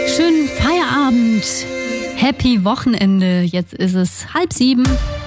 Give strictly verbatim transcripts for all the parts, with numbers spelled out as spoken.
Schönen Feierabend. Happy Wochenende. Jetzt ist es halb sieben.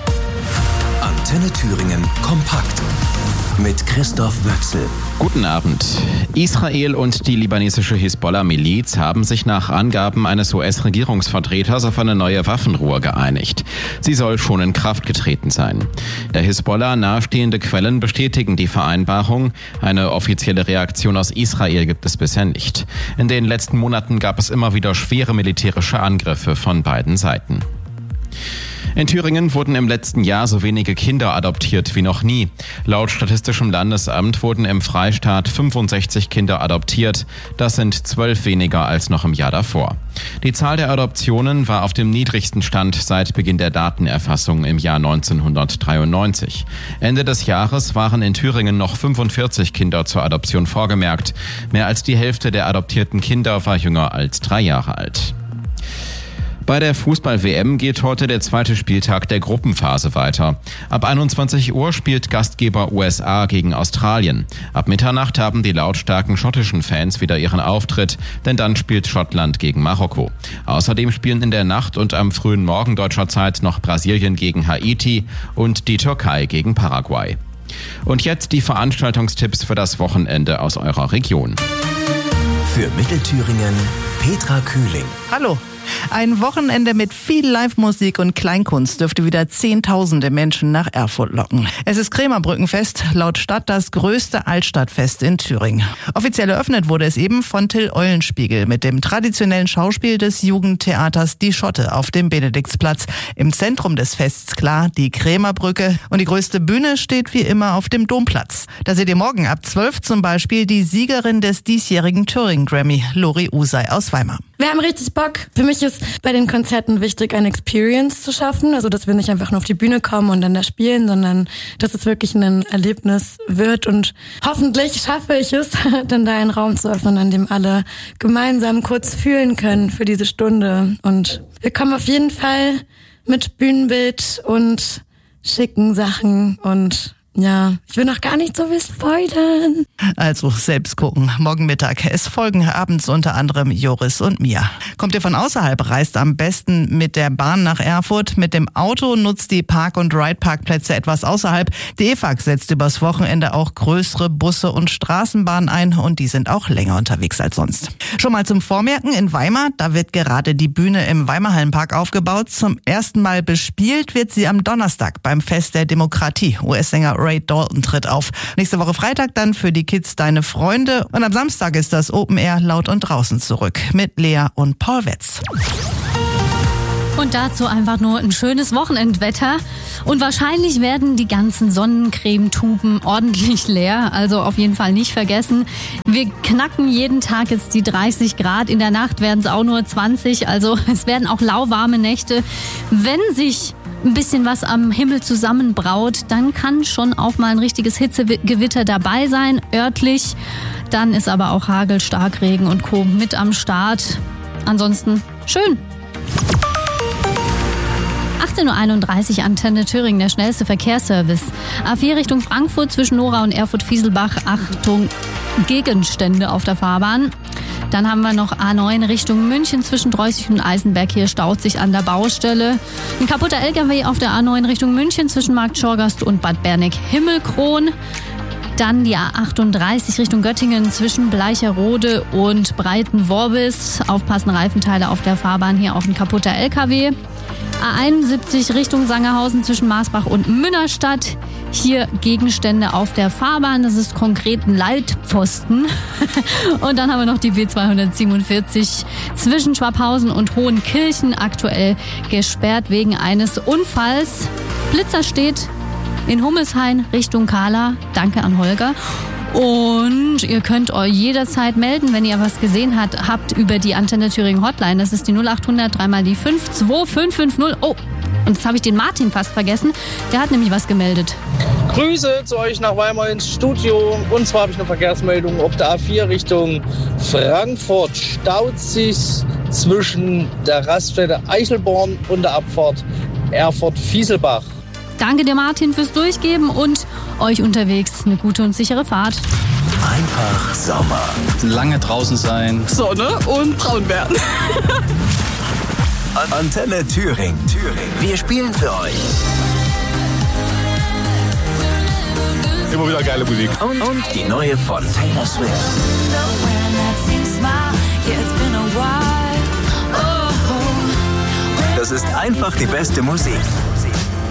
Antenne Thüringen kompakt mit Christoph Wöchsel. Guten Abend. Israel und die libanesische Hisbollah-Miliz haben sich nach Angaben eines U S-Regierungsvertreters auf eine neue Waffenruhe geeinigt. Sie soll schon in Kraft getreten sein. Der Hisbollah nahestehende Quellen bestätigen die Vereinbarung. Eine offizielle Reaktion aus Israel gibt es bisher nicht. In den letzten Monaten gab es immer wieder schwere militärische Angriffe von beiden Seiten. In Thüringen wurden im letzten Jahr so wenige Kinder adoptiert wie noch nie. Laut Statistischem Landesamt wurden im Freistaat fünfundsechzig Kinder adoptiert. Das sind zwölf weniger als noch im Jahr davor. Die Zahl der Adoptionen war auf dem niedrigsten Stand seit Beginn der Datenerfassung im Jahr neunzehnhundertdreiundneunzig. Ende des Jahres waren in Thüringen noch fünfundvierzig Kinder zur Adoption vorgemerkt. Mehr als die Hälfte der adoptierten Kinder war jünger als drei Jahre alt. Bei der Fußball-W M geht heute der zweite Spieltag der Gruppenphase weiter. Ab einundzwanzig Uhr spielt Gastgeber U S A gegen Australien. Ab Mitternacht haben die lautstarken schottischen Fans wieder ihren Auftritt, denn dann spielt Schottland gegen Marokko. Außerdem spielen in der Nacht und am frühen Morgen deutscher Zeit noch Brasilien gegen Haiti und die Türkei gegen Paraguay. Und jetzt die Veranstaltungstipps für das Wochenende aus eurer Region. Für Mittelthüringen Petra Kühling. Hallo. Ein Wochenende mit viel Live-Musik und Kleinkunst dürfte wieder zehntausende Menschen nach Erfurt locken. Es ist Krämerbrückenfest, laut Stadt das größte Altstadtfest in Thüringen. Offiziell eröffnet wurde es eben von Till Eulenspiegel mit dem traditionellen Schauspiel des Jugendtheaters Die Schotte auf dem Benediktsplatz. Im Zentrum des Fests klar die Krämerbrücke und die größte Bühne steht wie immer auf dem Domplatz. Da seht ihr morgen ab zwölf zum Beispiel die Siegerin des diesjährigen Thüringen Grammy, Lori Usay aus Weimar. Wir haben richtig Bock. Für mich ist bei den Konzerten wichtig, eine Experience zu schaffen. Also, dass wir nicht einfach nur auf die Bühne kommen und dann da spielen, sondern dass es wirklich ein Erlebnis wird. Und hoffentlich schaffe ich es, dann da einen Raum zu öffnen, an dem alle gemeinsam kurz fühlen können für diese Stunde. Und wir kommen auf jeden Fall mit Bühnenbild und schicken Sachen und ja, ich will noch gar nicht so viel spoilern. Also selbst gucken. Morgen Mittag. Es folgen abends unter anderem Joris und Mia. Kommt ihr von außerhalb, reist am besten mit der Bahn nach Erfurt. Mit dem Auto nutzt die Park- und Ride-Parkplätze etwas außerhalb. Die E F A G setzt übers Wochenende auch größere Busse und Straßenbahnen ein und die sind auch länger unterwegs als sonst. Schon mal zum Vormerken in Weimar. Da wird gerade die Bühne im Weimarhallenpark aufgebaut. Zum ersten Mal bespielt wird sie am Donnerstag beim Fest der Demokratie. U S-Sänger Ray Dalton tritt auf. Nächste Woche Freitag dann für die Kids Deine Freunde. Und am Samstag ist das Open Air laut und draußen zurück mit Lea und Paul Wetz. Und dazu einfach nur ein schönes Wochenendwetter. Und wahrscheinlich werden die ganzen Sonnencremetuben ordentlich leer. Also auf jeden Fall nicht vergessen. Wir knacken jeden Tag jetzt die dreißig Grad. In der Nacht werden es auch nur zwanzig. Also es werden auch lauwarme Nächte. Wenn sich ein bisschen was am Himmel zusammenbraut, dann kann schon auch mal ein richtiges Hitzegewitter dabei sein, örtlich. Dann ist aber auch Hagel, Starkregen und Co. mit am Start. Ansonsten schön. achtzehn Uhr einunddreißig, Antenne Thüringen, der schnellste Verkehrsservice. A vier Richtung Frankfurt zwischen Nora und Erfurt-Fieselbach. Achtung, Gegenstände auf der Fahrbahn. Dann haben wir noch A neun Richtung München zwischen Dreußig und Eisenberg. Hier staut sich an der Baustelle. Ein kaputter L K W auf der A neun Richtung München zwischen Markt Schorgast und Bad Berneck-Himmelkron. Dann die A achtunddreißig Richtung Göttingen zwischen Bleicherode und Breitenworbis. Aufpassen, Reifenteile auf der Fahrbahn. Hier auch ein kaputter L K W. A einundsiebzig Richtung Sangerhausen zwischen Marsbach und Münnerstadt. Hier Gegenstände auf der Fahrbahn. Das ist konkret ein Leitpfosten. Und dann haben wir noch die B zweihundertsiebenundvierzig zwischen Schwabhausen und Hohenkirchen. Aktuell gesperrt wegen eines Unfalls. Blitzer steht in Hummelshain Richtung Kahla. Danke an Holger. Und ihr könnt euch jederzeit melden, wenn ihr was gesehen habt, habt über die Antenne Thüringen Hotline. Das ist die null achthundert dreimal die fünf zwei fünf fünf null. Oh, und jetzt habe ich den Martin fast vergessen. Der hat nämlich was gemeldet. Grüße zu euch nach Weimar ins Studio. Und zwar habe ich eine Verkehrsmeldung auf der A vier Richtung Frankfurt. Staut sich zwischen der Raststätte Eichelborn und der Abfahrt Erfurt-Fieselbach. Danke dir, Martin, fürs Durchgeben und euch unterwegs eine gute und sichere Fahrt. Einfach Sommer. Lange draußen sein. Sonne und braun werden. Antenne Thüringen. Wir spielen für euch. Immer wieder geile Musik. Und, und die neue von Taylor Swift. Das ist einfach die beste Musik.